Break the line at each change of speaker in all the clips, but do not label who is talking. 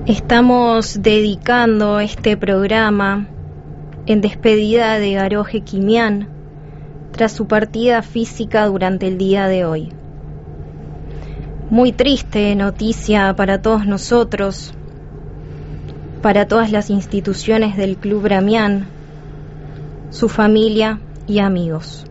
Estamos dedicando este programa en despedida de Garó Jekimian tras su partida física durante el día de hoy. Muy triste noticia para todos nosotros, para todas las instituciones del Club Bramián, su familia y amigos.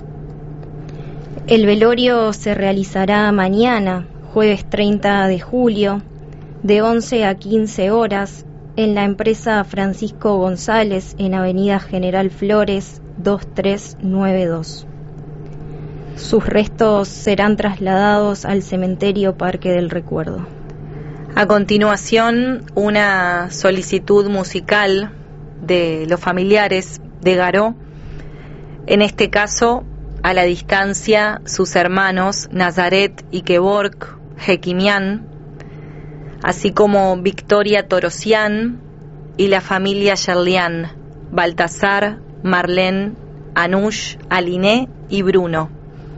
El velorio se realizará mañana, jueves 30 de julio, de 11 a 15 horas, en la empresa Francisco González, en Avenida General Flores 2392. Sus restos serán trasladados al cementerio Parque del Recuerdo.
A continuación, una solicitud musical de los familiares de Garó, en este caso, a la distancia, sus hermanos Nazaret y Kevork Jekimian, así como Victoria Torosian y la familia Yerlian, Baltasar, Marlene, Anush, Aliné y Bruno.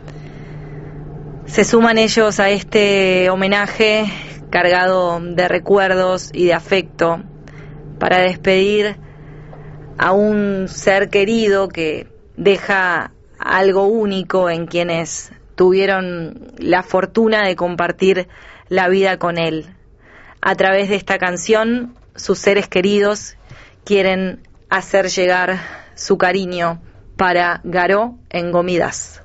Se suman ellos a este homenaje cargado de recuerdos y de afecto para despedir a un ser querido que deja algo único en quienes tuvieron la fortuna de compartir la vida con él. A través de esta canción, sus seres queridos quieren hacer llegar su cariño para Garó en Gomidas.